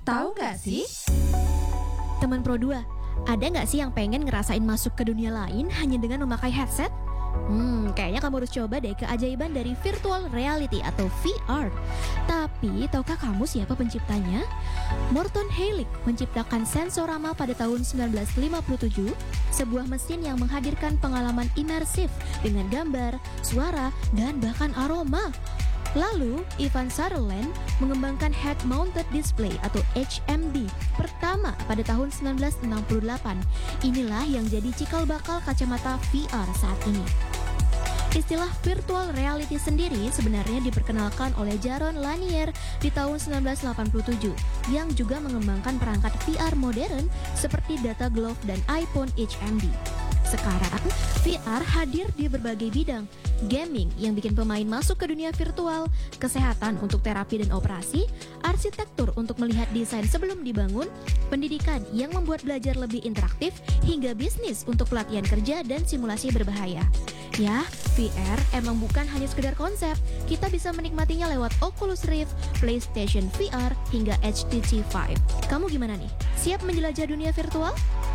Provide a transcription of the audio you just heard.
Tahu nggak sih? Teman Pro 2, ada nggak sih yang pengen ngerasain masuk ke dunia lain hanya dengan memakai headset? Kayaknya kamu harus coba deh keajaiban dari virtual reality atau VR. Tapi, tahukah kamu siapa penciptanya? Morton Heilig menciptakan Sensorama pada tahun 1957, sebuah mesin yang menghadirkan pengalaman imersif dengan gambar, suara, dan bahkan aroma. Lalu, Ivan Sutherland mengembangkan Head Mounted Display atau HMD pertama pada tahun 1968. Inilah yang jadi cikal bakal kacamata VR saat ini. Istilah virtual reality sendiri sebenarnya diperkenalkan oleh Jaron Lanier di tahun 1987 yang juga mengembangkan perangkat VR modern seperti Data Glove dan iPhone HMD. Sekarang, VR hadir di berbagai bidang, gaming yang bikin pemain masuk ke dunia virtual, kesehatan untuk terapi dan operasi, arsitektur untuk melihat desain sebelum dibangun, pendidikan yang membuat belajar lebih interaktif, hingga bisnis untuk pelatihan kerja dan simulasi berbahaya. Ya, VR emang bukan hanya sekedar konsep, kita bisa menikmatinya lewat Oculus Rift, PlayStation VR, hingga HTC Vive. Kamu gimana nih? Siap menjelajah dunia virtual?